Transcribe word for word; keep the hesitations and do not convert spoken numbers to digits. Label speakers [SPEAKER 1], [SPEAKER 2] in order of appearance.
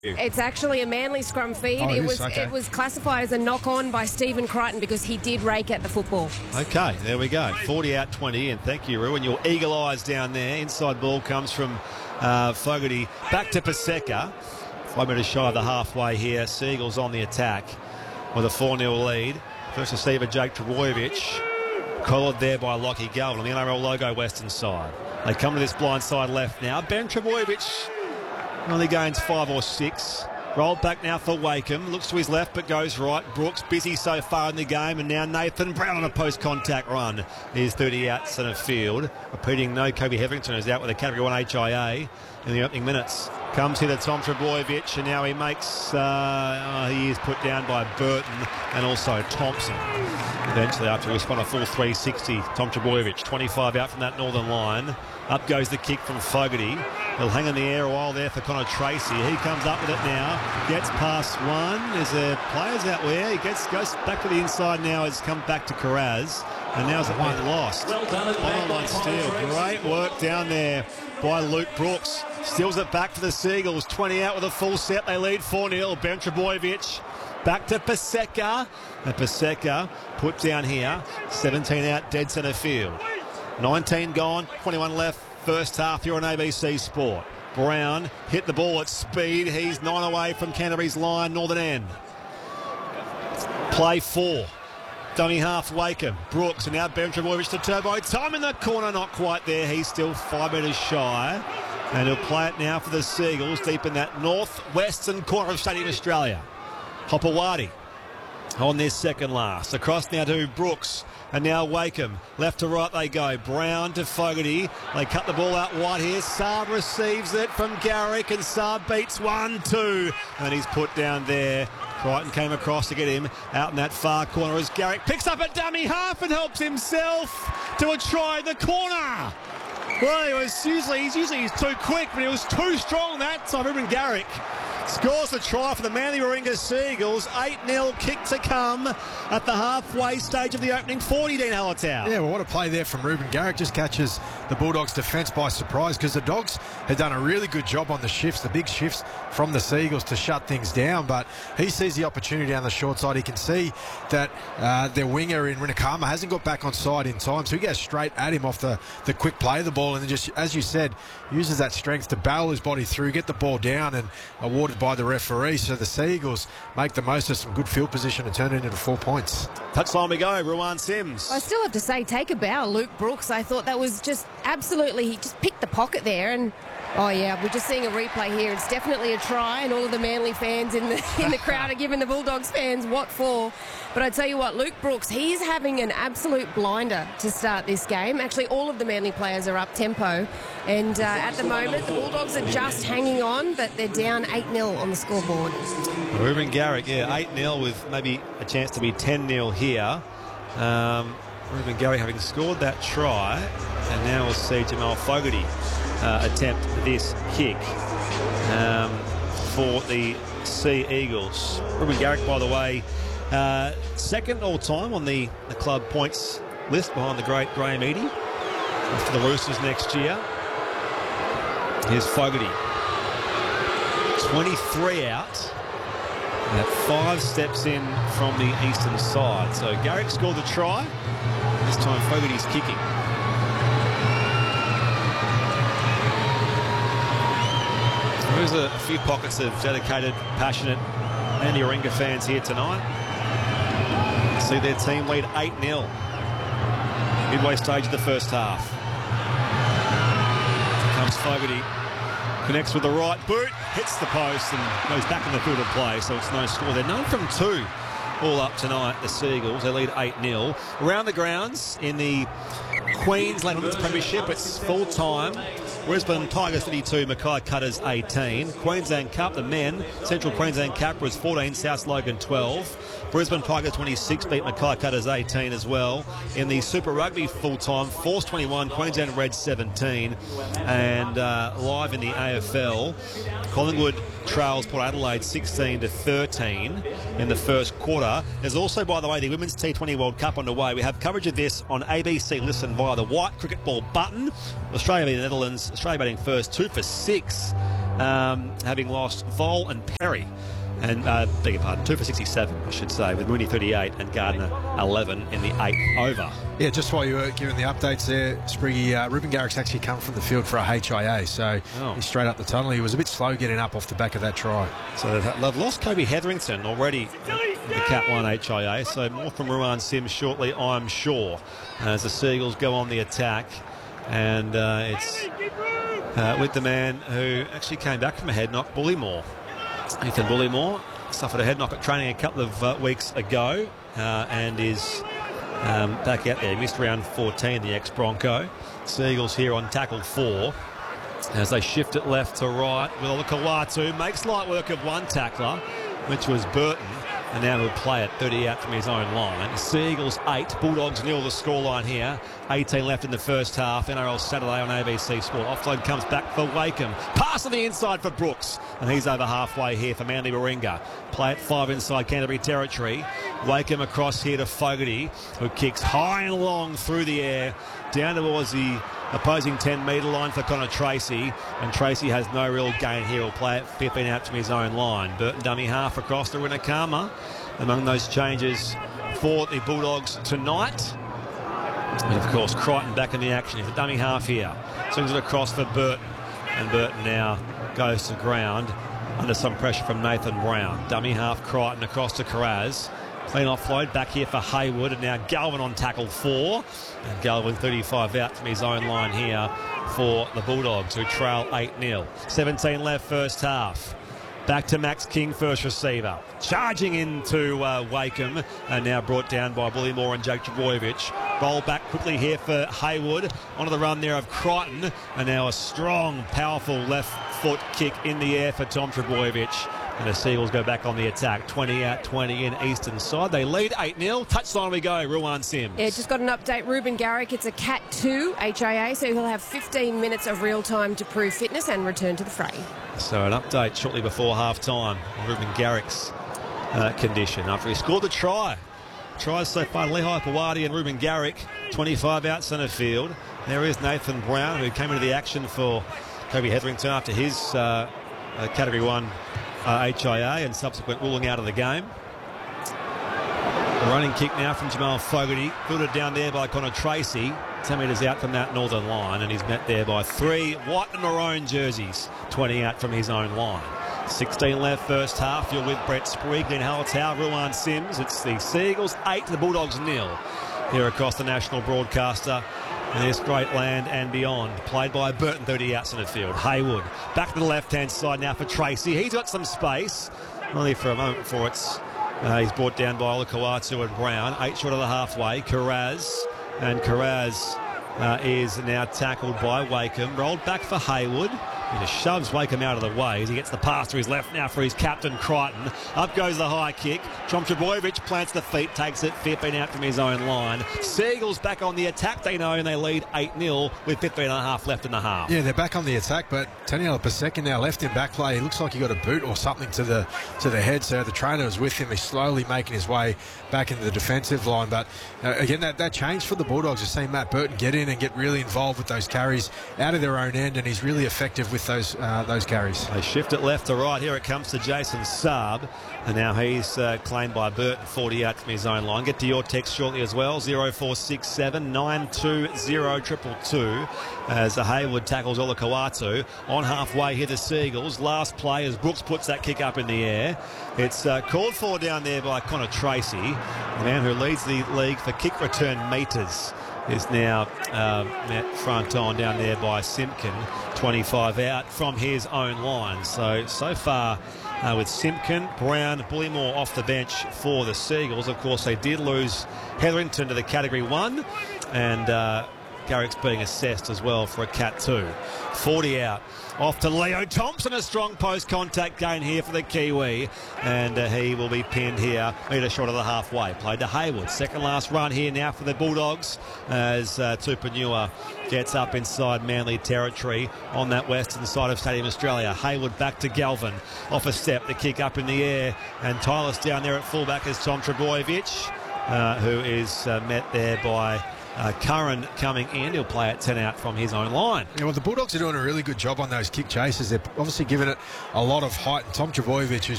[SPEAKER 1] It's actually a Manly scrum feed.
[SPEAKER 2] Oh, it
[SPEAKER 1] it
[SPEAKER 2] is?
[SPEAKER 1] was
[SPEAKER 2] Okay.
[SPEAKER 1] it was classified as a knock-on by Stephen Crichton because he did rake at the football.
[SPEAKER 3] Okay, there we go. forty out twenty, and thank you, Rue. And your eagle eyes down there. Inside ball comes from uh, Fogarty. Back to Paseka. Five metres shy of the halfway here. Seagulls on the attack with a four nil lead. First receiver, Jake Trbojevic. Collared there by Lockie Galvin on the N R L logo western side. They come to this blind side left now. Ben Trbojevic only gains five or six. Rolled back now for Wakeham. Looks to his left but goes right. Brooks busy so far in the game, and now Nathan Brown on a post-contact run. He's thirty out centre field. Repeating, no Kobe Hetherington is out with a Category one H I A in the opening minutes. Comes here to Tom Trbojevic, and now he makes, uh, oh, he is put down by Burton and also Thompson. Eventually, after he spun a full three sixty, Tom Trbojevic, twenty-five out from that northern line. Up goes the kick from Fogarty. He'll hang in the air a while there for Connor Tracy. He comes up with it now. Gets past one. There's a players out there. He gets goes back to the inside now. Has come back to Carraz. And now's it been lost. On one steal. Great work down there by Luke Brooks. Steals it back for the Seagulls. twenty out with a full set. They lead four nil. Ben Trbojevic. Back to Paseka. And Paseka put down here. seventeen out, dead centre field. nineteen gone, twenty-one left. First half here on A B C Sport. Brown hit the ball at speed. He's nine away from Canterbury's line, northern end. Play four. Dummy half, Wakeham. Brooks, and now Ben Trbojevic to Turbo. Time in the corner, not quite there. He's still five metres shy. And he'll play it now for the Seagulls, deep in that north-western corner of Stadium Australia. Hopewadi on their second last. Across now to Brooks. And now Wakeham. Left to right they go. Brown to Fogarty. They cut the ball out wide here. Saab receives it from Garrick, and Saab beats one, two. And he's put down there. Crichton came across to get him out in that far corner as Garrick picks up a dummy half and helps himself to a try in the corner. Well, he was usually, he's usually he's too quick, but he was too strong that time. Ruben Garrick scores the try for the Manly Warringah Seagulls. eight nil kick to come at the halfway stage of the opening forty, Dean Hallertau.
[SPEAKER 2] Yeah, well, what a play there from Ruben Garrick. Just catches the Bulldogs' defence by surprise, because the Dogs had done a really good job on the shifts, the big shifts from the Seagulls to shut things down. But he sees the opportunity down the short side. He can see that uh, their winger in Rinakama hasn't got back on side in time, so he goes straight at him off the, the quick play of the ball, and then just, as you said, uses that strength to barrel his body through, get the ball down, and awarded by the referee. So the Seagulls make the most of some good field position and turn it into four points.
[SPEAKER 3] Touchline we go, Ruan Sims.
[SPEAKER 1] I still have to say, take a bow, Luke Brooks. I thought that was just absolutely, he just picked the pocket there, and oh yeah, we're just seeing a replay here. It's definitely a try, and all of the Manly fans in the in the crowd are giving the Bulldogs fans what for. But I tell you what, Luke Brooks, he's having an absolute blinder to start this game. Actually, all of the Manly players are up tempo, and uh, at the moment the Bulldogs are just hanging on, but they're down eight nil on the scoreboard.
[SPEAKER 3] Ruben Garrick, yeah, eight nil with maybe a chance to be ten nil here. Um, Ruben Garrick having scored that try, and now we'll see Jamal Fogarty uh, attempt this kick um, for the Sea Eagles. Ruben Garrick, by the way, uh, second all-time on the, the club points list behind the great Graham Eadie for the Roosters next year. Here's Fogarty. twenty-three out. At five steps in from the eastern side. So Garrick scored the try. This time Fogarty's kicking. There's a few pockets of dedicated, passionate Manly Warringah fans here tonight. See their team lead eight nil. Midway stage of the first half. Here comes Fogarty. Connects with the right boot, hits the post and goes back in the field of play, so it's no score. They're none from two all up tonight, the Seagulls. They lead eight nil. Around the grounds in the Queensland Women's Premiership, it's full time. Brisbane Tigers thirty-two, Mackay Cutters eighteen. Queensland Cup, the men, Central Queensland Capras fourteen, South Logan twelve. Brisbane Tigers twenty-six beat Mackay Cutters eighteen as well. In the Super Rugby full-time, Force twenty-one, Queensland Reds seventeen. And uh, live in the A F L, Collingwood trails Port Adelaide sixteen to thirteen in the first quarter. There's also, by the way, the Women's T twenty World Cup underway. We have coverage of this on A B C Listen via the white cricket ball button. Australia v the Netherlands. Australia batting first, two for six. um, having lost Vol and Perry. And, uh, beg your pardon, two for sixty-seven, I should say, with Mooney thirty-eight and Gardner eleven in the eighth over.
[SPEAKER 2] Yeah, just while you were giving the updates there, Spriggy, uh, Ruben Garrick's actually come from the field for a H I A, so
[SPEAKER 3] oh.
[SPEAKER 2] he's straight up the tunnel. He was a bit slow getting up off the back of that try.
[SPEAKER 3] So they've lost Kobe Hetherington already in the Cat one H I A, so more from Ruan Sims shortly, I'm sure, as the Seagulls go on the attack. And uh, it's uh, with the man who actually came back from a head knock, Bullymore. Ethan Bullymore suffered a head knock at training a couple of uh, weeks ago uh, and is um, back out there. He missed round fourteen, the ex-Bronco. Seagulls here on tackle four as they shift it left to right. Will Kawatu makes light work of one tackler, which was Burton, and now he'll play it thirty out from his own line. Seagulls eight, Bulldogs nil the scoreline here. eighteen left in the first half. N R L Saturday on A B C Sport. Offload comes back for Wakeham. Pass on the inside for Brooks, and he's over halfway here for Manly Warringah. Play at five inside Canterbury territory. Wakeham across here to Fogarty, who kicks high and long through the air down towards the opposing ten metre line for Connor Tracy, and Tracy has no real gain here. He'll play it fifteen out from his own line. Burton dummy half across to Rinakama. Among those changes for the Bulldogs tonight. And of course Crichton back in the action. He's a dummy half here. Swings it across for Burton, and Burton now goes to ground under some pressure from Nathan Brown. Dummy half Crichton across to Carraz. Clean offload back here for Haywood, and now Galvin on tackle four. And Galvin thirty-five out from his own line here for the Bulldogs, who trail eight nil. seventeen left first half. Back to Max King, first receiver. Charging into uh, Wakeham, and now brought down by Bullymore and Jake Trbojevic. Roll back quickly here for Haywood. Onto the run there of Crichton, and now a strong, powerful left foot kick in the air for Tom Trbojevic. And the Seagulls go back on the attack. twenty out, twenty in eastern side. They lead eight nil. Touchline we go. Ruan Sims.
[SPEAKER 1] Yeah, just got an update. Ruben Garrick, it's a Cat two H I A, so he'll have fifteen minutes of real time to prove fitness and return to the fray.
[SPEAKER 3] So an update shortly before half-time on Ruben Garrick's uh, condition after he scored the try. Tries so far, Lehigh Pawadi and Ruben Garrick, twenty-five out centre field. There is Nathan Brown, who came into the action for Kobe Hetherington after his uh, uh, Category one uh, H I A and subsequent ruling out of the game. A running kick now from Jamal Fogarty, filtered down there by Connor Tracy. ten metres out from that northern line, and he's met there by three white and maroon jerseys, twenty out from his own line. sixteen left first half. You're with Brett Sprigg, Glenn Hallertau, Ruan Sims. It's the Seagulls eight, the Bulldogs nil here across the national broadcaster in this great land and beyond. Played by Burton, thirty out centre field. Haywood back to the left-hand side now for Tracy. He's got some space, only for a moment before it's uh, he's brought down by Olakawatu and Brown. Eight short of the halfway. Carraz, and Carraz uh, is now tackled by Wakeham. Rolled back for Haywood. He just shoves Wakeham out of the way as he gets the pass to his left now for his captain, Crichton. Up goes the high kick. Tom Trbojevic plants the feet, takes it fifteen out from his own line. Seagulls back on the attack, they know, and they lead eight nil with fifteen and a half left in the half.
[SPEAKER 2] Yeah, they're back on the attack, but Taniela Paseka now left in back play. He looks like he got a boot or something to the to the head, so the trainer was with him. He's slowly making his way back into the defensive line, but uh, again, that, that changed for the Bulldogs. You've seen Matt Burton get in and get really involved with those carries out of their own end, and he's really effective with those uh, those carries.
[SPEAKER 3] They shift it left to right. Here it comes to Jason Saab, and now he's uh, claimed by Burton, forty out from his own line. Get to your text shortly as well, zero four six seven nine two zero two two two, as Haywood tackles Olakawatu. On halfway here the Seagulls. Last play as Brooks puts that kick up in the air. It's uh, called for down there by Connor Tracy, the man who leads the league for kick return metres. Is now uh, met front on down there by Simpkin, twenty-five out from his own line. So, so far uh, with Simpkin, Brown, Bullymore off the bench for the Seagulls. Of course, they did lose Hetherington to the Category one, and uh, Garrick's being assessed as well for a Cat two. forty out. Off to Leo Thompson, a strong post-contact gain here for the Kiwi, and uh, he will be pinned here, metre short of the halfway. Played to Haywood. Second last run here now for the Bulldogs as uh, Tupanua gets up inside Manly territory on that western side of Stadium Australia. Haywood back to Galvin. Off a step, the kick up in the air, and Tyler's down there at fullback is Tom Trbojevic, uh, who is uh, met there by Uh, Curran coming in. He'll play at ten out from his own line.
[SPEAKER 2] Yeah, well, the Bulldogs are doing a really good job on those kick chases. They're obviously giving it a lot of height. And Tom Trbojevic, who's